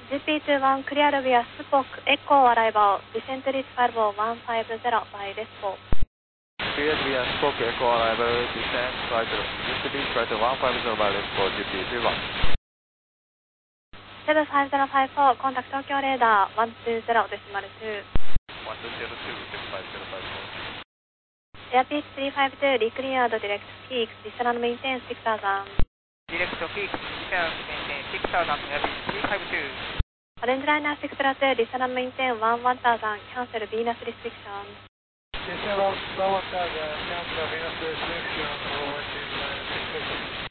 GP21 clear via Spock Echo arrival. Descent list 50150 by Lespo. Clear via Spock Echo arrival. Descent flight 150 by Lespo. GP21. 75054 contact Tokyo radar 120.2. 120.2 Airpeak 352 recleared direct peak. Descent maintain 6000. Direct peak. Descent maintain 6000. Airpeak 352. Orange liner 602, descend and maintain 1000, cancel Venus restriction. Descend 1000, cancel Venus restriction, 0 Venus restriction.